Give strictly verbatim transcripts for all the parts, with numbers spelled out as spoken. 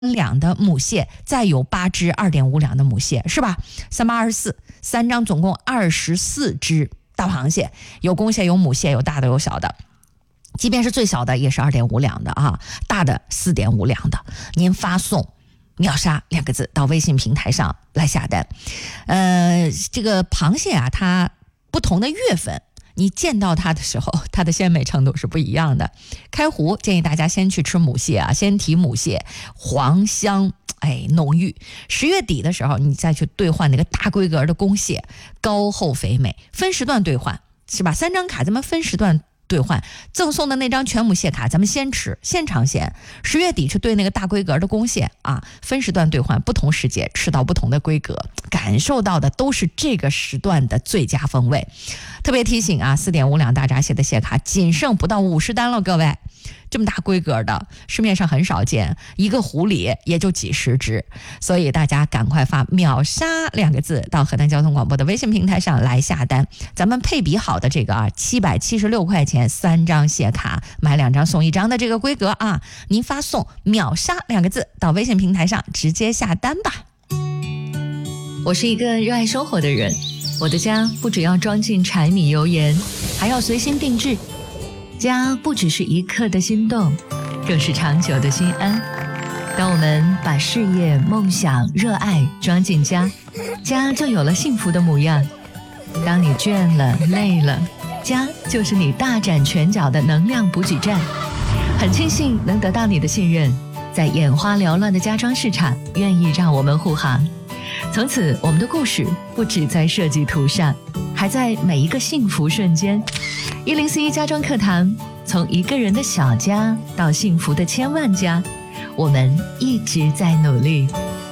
两的母蟹，再有八只二点五两的母蟹，是吧？三八二十四，三张总共二十四只大螃蟹，有公蟹有母蟹，有大的有小的。即便是最小的也是二点五两的啊，大的四点五两的。您发送秒杀两个字到微信平台上来下单。呃，这个螃蟹啊，它不同的月份，你见到它的时候，它的鲜美程度是不一样的。开湖建议大家先去吃母蟹啊，先提母蟹，黄香哎浓郁。十月底的时候，你再去兑换那个大规格的公蟹，高厚肥美，分时段兑换是吧？三张卡咱们分时段兑换，赠送的那张全母蟹卡咱们先吃现尝鲜。十月底去兑那个大规格的公蟹啊，分时段兑换，不同时节吃到不同的规格，感受到的都是这个时段的最佳风味。特别提醒啊，四点五两大闸蟹的蟹卡仅剩不到五十单了，各位，这么大规格的市面上很少见，一个壶里也就几十只，所以大家赶快发秒杀两个字到河南交通广播的微信平台上来下单。咱们配比好的这个啊，七百七十六块钱三张蟹卡，买两张送一张的这个规格啊，您发送秒杀两个字到微信平台上直接下单吧。 我是一个热爱生活的人，我的家不只要装进柴米油盐，还要随心定制。家不只是一刻的心动，更是长久的心安。当我们把事业、梦想、热爱装进家，家就有了幸福的模样。当你倦了、累了，家就是你大展拳脚的能量补给站。很庆幸能得到你的信任，在眼花缭乱的家装市场，愿意让我们护航。从此，我们的故事不只在设计图上，还在每一个幸福瞬间。一零四一家装课堂，从一个人的小家到幸福的千万家，我们一直在努力。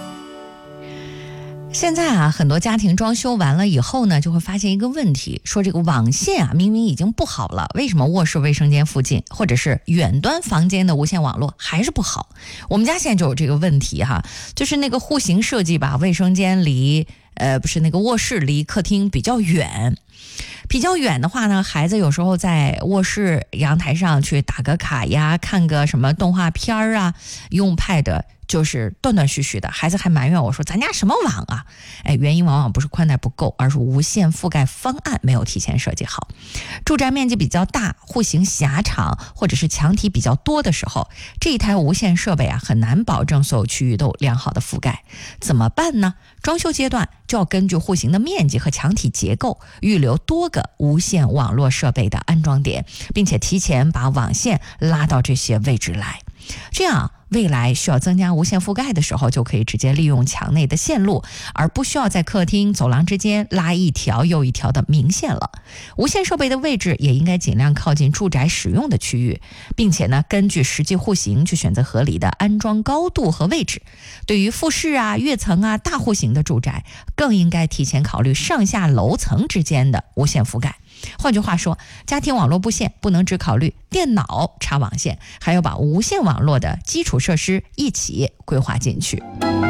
现在啊，很多家庭装修完了以后呢，就会发现一个问题，说这个网线啊，明明已经不好了，为什么卧室卫生间附近或者是远端房间的无线网络还是不好？我们家现在就有这个问题哈，就是那个户型设计吧，卫生间离呃不是那个卧室离客厅比较远。比较远的话呢，孩子有时候在卧室阳台上去打个卡呀，看个什么动画片啊，用 pad就是断断续续的，孩子还埋怨我说咱家什么网啊？哎，原因往往不是宽带不够，而是无线覆盖方案没有提前设计好。住宅面积比较大，户型狭长，或者是墙体比较多的时候，这一台无线设备啊，很难保证所有区域都有良好的覆盖。怎么办呢？装修阶段就要根据户型的面积和墙体结构，预留多个无线网络设备的安装点，并且提前把网线拉到这些位置来。这样未来需要增加无线覆盖的时候，就可以直接利用墙内的线路，而不需要在客厅走廊之间拉一条又一条的明线了。无线设备的位置也应该尽量靠近住宅使用的区域，并且呢，根据实际户型去选择合理的安装高度和位置。对于复式啊、跃层啊、大户型的住宅，更应该提前考虑上下楼层之间的无线覆盖。换句话说，家庭网络布线不能只考虑电脑插网线，还要把无线网络的基础设施一起规划进去。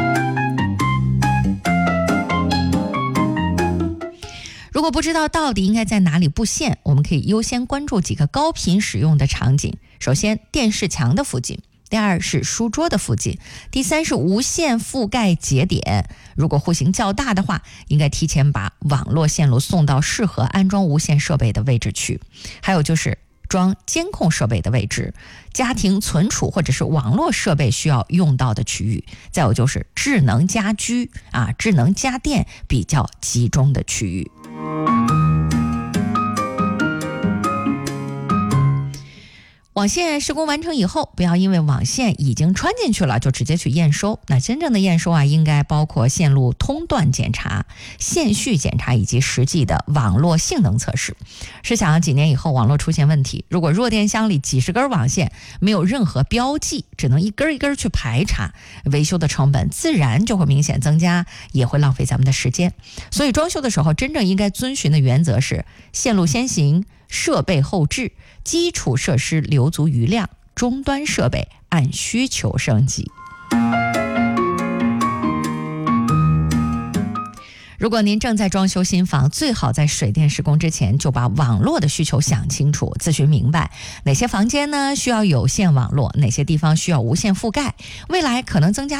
如果不知道到底应该在哪里布线，我们可以优先关注几个高频使用的场景。首先，电视墙的附近。第二是书桌的附近，第三是无线覆盖节点。如果户型较大的话，应该提前把网络线路送到适合安装无线设备的位置去。还有就是装监控设备的位置，家庭存储或者是网络设备需要用到的区域。再有就是智能家居啊、智能家电比较集中的区域。网线施工完成以后，不要因为网线已经穿进去了就直接去验收。那真正的验收啊，应该包括线路通断检查、线序检查以及实际的网络性能测试。试想几年以后网络出现问题，如果弱电箱里几十根网线没有任何标记，只能一根一根去排查，维修的成本自然就会明显增加，也会浪费咱们的时间。所以装修的时候真正应该遵循的原则是线路先行，设备后置，基础设施留足余量，终端设备按需求升级。 如果您正在装修新房，最好在水电施工之前就把网络的需求想清楚，咨询明白哪些房间呢需要有线网络，哪些地方需要无线覆盖，未来可能增加